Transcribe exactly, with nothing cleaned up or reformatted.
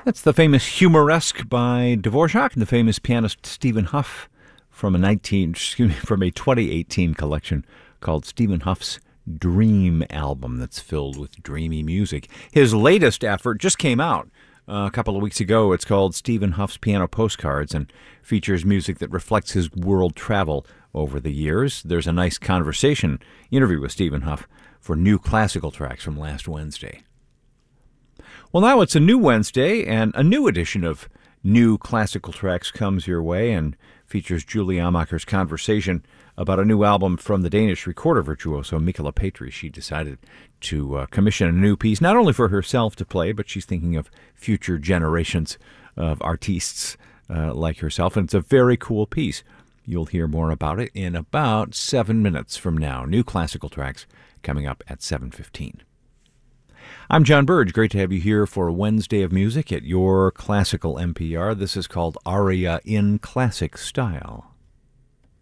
That's the famous Humoresque by Dvorak and the famous pianist Stephen Hough from a nineteen, excuse me, from a twenty eighteen collection called Stephen Hough's Dream Album that's filled with dreamy music. His latest effort just came out uh, a couple of weeks ago. It's called Stephen Hough's Piano Postcards and features music that reflects his world travel over the years. There's a nice conversation interview with Stephen Hough for New Classical Tracks from last Wednesday. Well, now it's a new Wednesday, and a new edition of New Classical Tracks comes your way and features Julie Amacher's conversation about a new album from the Danish recorder virtuoso Michala Petri. She decided to uh, commission a new piece, not only for herself to play, but she's thinking of future generations of artistes uh, like herself, and it's a very cool piece. You'll hear more about it in about seven minutes from now. New Classical Tracks coming up at seven fifteen. I'm John Burge. Great to have you here for a Wednesday of music at your classical N P R. This is called Aria in Classic Style.